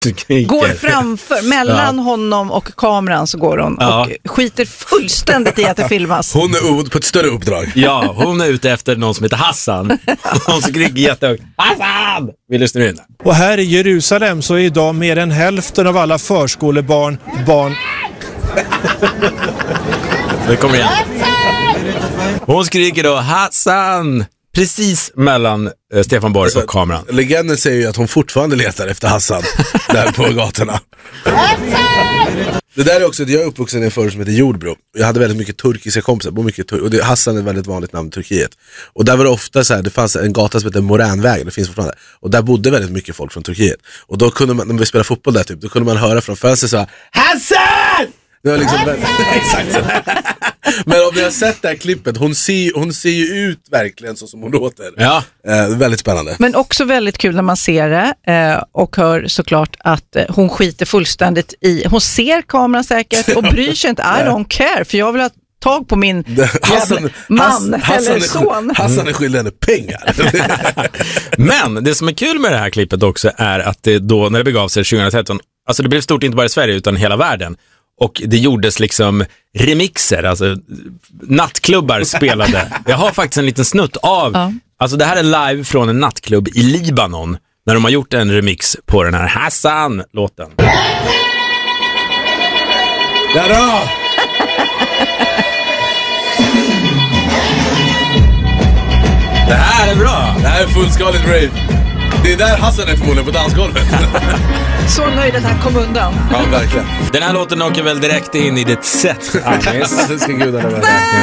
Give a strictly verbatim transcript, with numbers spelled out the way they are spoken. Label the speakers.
Speaker 1: Går framför, mellan ja. honom och kameran så går hon ja. och skiter fullständigt i att det filmas.
Speaker 2: Hon är på ett större uppdrag.
Speaker 3: Ja, hon är ute efter någon som heter Hassan. Hon skriker jättehögt: Hassan! Vi lyssnar in.
Speaker 4: Och här i Jerusalem så är idag mer än hälften av alla förskolebarn barn.
Speaker 3: Det kommer igen. Hon skriker då Hassan! Precis mellan eh, Stefan Borg och kameran.
Speaker 2: Legenden säger ju att hon fortfarande letar efter Hassan där på gatorna. Det där är också, jag är uppvuxen i en förort som heter Jordbro. Jag hade väldigt mycket turkiska kompisar, mycket tur- och det, Hassan är ett väldigt vanligt namn i Turkiet. Och där var det ofta så här, det fanns en gata som heter Moränvägen, det finns fortfarande. Och där bodde väldigt mycket folk från Turkiet. Och då kunde man, när vi spelade fotboll där typ, då kunde man höra från fönstret så här: Hassan! Det var liksom exakt så. Men om ni har sett det här klippet, hon ser, hon ser ju ut verkligen så som hon låter.
Speaker 3: Ja.
Speaker 2: Eh, väldigt spännande.
Speaker 1: Men också väldigt kul när man ser det eh, och hör såklart att eh, hon skiter fullständigt i. Hon ser kameran säkert och bryr sig inte. I don't care, för jag vill ha tag på min
Speaker 2: Hassan,
Speaker 1: man
Speaker 2: Hassan,
Speaker 1: eller
Speaker 2: är,
Speaker 1: son.
Speaker 2: Hassan är skyldig henne pengar.
Speaker 3: Men det som är kul med det här klippet också är att det då, när det begav sig tjugohundratretton, alltså det blev stort inte bara i Sverige utan hela världen. Och det gjordes liksom remixer, alltså nattklubbar spelade. Jag har faktiskt en liten snutt av, ja. Alltså det här är live från en nattklubb i Libanon när de har gjort en remix på den här Hassan-låten.
Speaker 2: Ja då!
Speaker 3: Det här är bra!
Speaker 2: Det här är fullskaligt rave. Det är där Hassan är förmodligen på dansgolvet.
Speaker 1: Så nöjd att han kom undan.
Speaker 2: Ja, verkligen.
Speaker 3: Den här låten åker väl direkt in i ditt set, Agnes.
Speaker 2: Det ska gudarna vara.